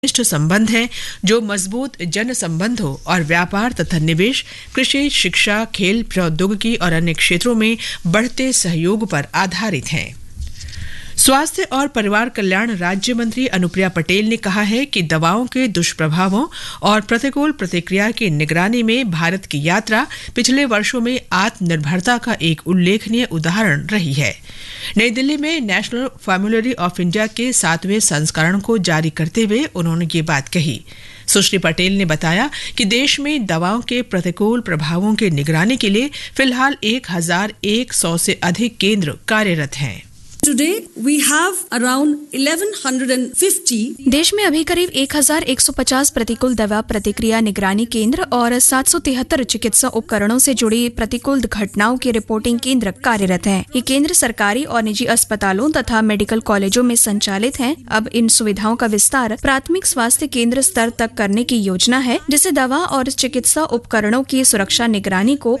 घनिष्ठ संबंध हैं जो मजबूत जन संबंधों और व्यापार तथा निवेश, कृषि, शिक्षा, खेल, प्रौद्योगिकी और अन्य क्षेत्रों में बढ़ते सहयोग पर आधारित हैं। स्वास्थ्य और परिवार कल्याण राज्य मंत्री अनुप्रिया पटेल ने कहा है कि दवाओं के दुष्प्रभावों और प्रतिकूल प्रतिक्रिया की निगरानी में भारत की यात्रा पिछले वर्षों में आत्मनिर्भरता का एक उल्लेखनीय उदाहरण रही है। नई दिल्ली में नेशनल फॉर्मूलरी ऑफ इंडिया के 7वें संस्करण को जारी करते हुए उन्होंने ये बात कही। सुश्री पटेल ने बताया कि देश में दवाओं के प्रतिकूल प्रभावों की निगरानी के लिए फिलहाल 1100 से अधिक केंद्र कार्यरत हैं। Today we have around 1150 देश में अभी करीब 1150 प्रतिकूल दवा प्रतिक्रिया निगरानी केंद्र और 773 चिकित्सा उपकरणों से जुड़ी प्रतिकूल घटनाओं की रिपोर्टिंग केंद्र कार्यरत हैं। ये केंद्र सरकारी और निजी अस्पतालों तथा मेडिकल कॉलेजों में संचालित हैं। अब इन सुविधाओं का विस्तार प्राथमिक स्वास्थ्य केंद्र स्तर तक करने की योजना है, जिससे दवा और चिकित्सा उपकरणों की सुरक्षा निगरानी को